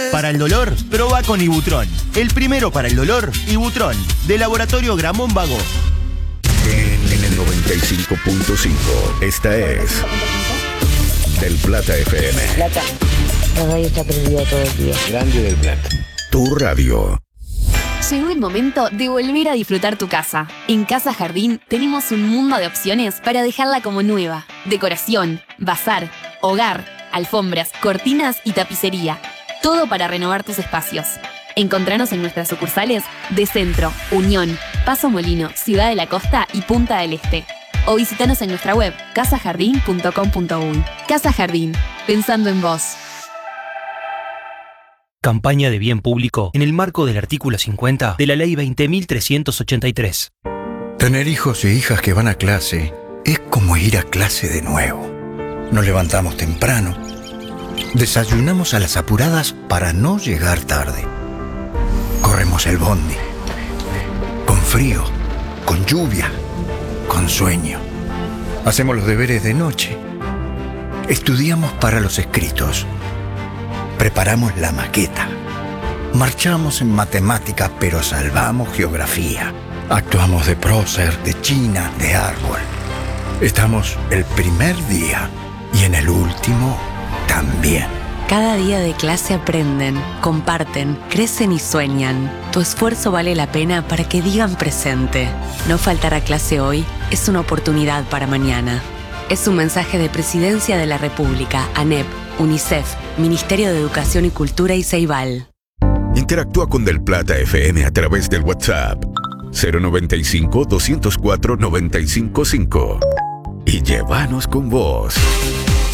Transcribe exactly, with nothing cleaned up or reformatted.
Para el dolor, probá con Ibutron. El primero para el dolor, Ibutron, de Laboratorio Gramón Vago. En, en el noventa y cinco punto cinco, esta es Del Plata F M. Plata. La radio está prendida todo el día. Grande del Plata. Tu radio. Llegó el momento de volver a disfrutar tu casa. En Casa Jardín tenemos un mundo de opciones para dejarla como nueva. Decoración, bazar, hogar, alfombras, cortinas y tapicería. Todo para renovar tus espacios. Encontranos en nuestras sucursales de Centro, Unión, Paso Molino, Ciudad de la Costa y Punta del Este. O visitanos en nuestra web casa jardín punto com punto uy. Casa Jardín, pensando en vos. Campaña de bien público en el marco del artículo cincuenta de la Ley veinte mil trescientos ochenta y tres. Tener hijos e hijas que van a clase es como ir a clase de nuevo. Nos levantamos temprano, desayunamos a las apuradas para no llegar tarde. Corremos el bondi, con frío, con lluvia, con sueño. Hacemos los deberes de noche. Estudiamos para los escritos. Preparamos la maqueta. Marchamos en matemática, pero salvamos geografía. Actuamos de prócer, de china, de árbol. Estamos el primer día y en el último también. Cada día de clase aprenden, comparten, crecen y sueñan. Tu esfuerzo vale la pena para que digan presente. No faltar a clase hoy es una oportunidad para mañana. Es un mensaje de Presidencia de la República, ANEP, UNICEF, Ministerio de Educación y Cultura y Ceibal. Interactúa con Del Plata F M a través del WhatsApp cero noventa y cinco, doscientos cuatro, noventa y cinco cinco y llévanos con vos.